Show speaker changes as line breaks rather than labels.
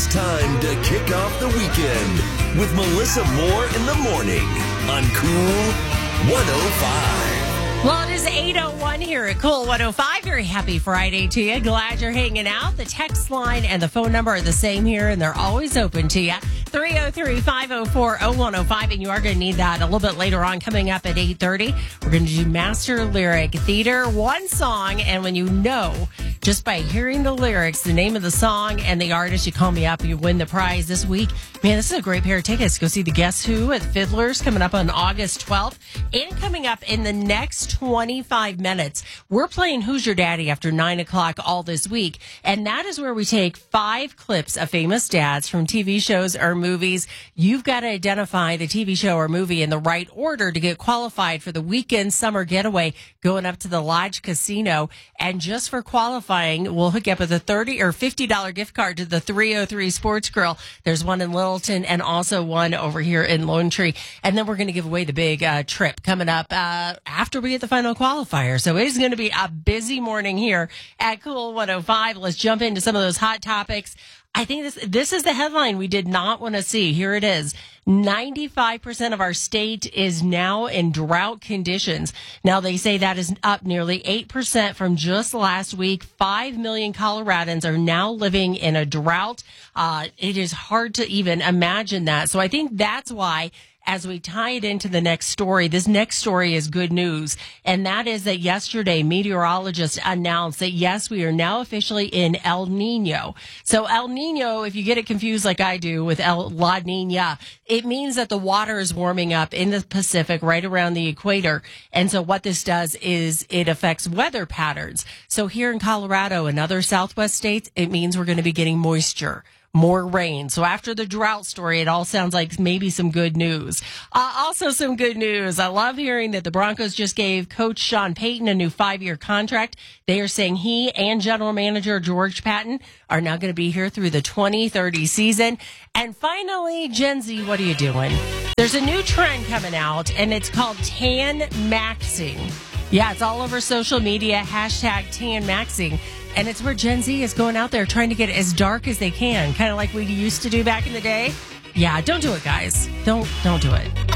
time to kick off the weekend with Melissa Moore in the morning on Cool 105.
Well, it is 8:01 here at Cool 105. Very happy Friday to you. Glad you're hanging out. The text line and the phone number are the same here, and they're always open to you. 303-504-0105, and you are going to need that a little bit later on. Coming up at 8:30, we're going to do Master Lyric Theater, one song, and when you know, just by hearing the lyrics, the name of the song and the artist, you call me up, you win the prize this week. Man, this is a great pair of tickets. Go see the Guess Who at Fiddler's coming up on August 12th. And coming up in the next 25 minutes, we're playing Who's Your Daddy after 9 o'clock all this week. And that is where we take 5 clips of famous dads from TV shows or movies. You've got to identify the TV show or movie in the right order to get qualified for the weekend summer getaway going up to the Lodge Casino. And just for qualifying, we'll hook you up with a $30 or $50 gift card to the 303 Sports Grill. There's one in Littleton and also one over here in Lone Tree. And then we're going to give away the big trip coming up after we get the final qualifier. So it is going to be a busy morning here at Cool 105. Let's jump into some of those hot topics. I think this is the headline we did not want to see. Here it is. 95% of our state is now in drought conditions. Now, they say that is up nearly 8% from just last week. 5 million Coloradans are now living in a drought. It is hard to even imagine that. So I think that's why, as we tie it into the next story, this next story is good news. And that is that yesterday, meteorologists announced that, yes, we are now officially in El Nino. So El Nino, if you get it confused like I do with La Nina, it means that the water is warming up in the Pacific right around the equator. And so what this does is it affects weather patterns. So here in Colorado and other Southwest states, it means we're going to be getting moisture, more rain. So after the drought story, it all sounds like maybe some good news. Also some good news. I love hearing that the Broncos just gave Coach Sean Payton a new 5-year contract. They are saying he and general manager George Patton are now going to be here through the 2030 season. And finally, Gen Z, what are you doing? There's a new trend coming out, and it's called tan maxing. Yeah, it's all over social media, hashtag tan maxing. And it's where Gen Z is going out there trying to get as dark as they can, kind of like we used to do back in the day. Yeah, don't do it, guys. Don't do it.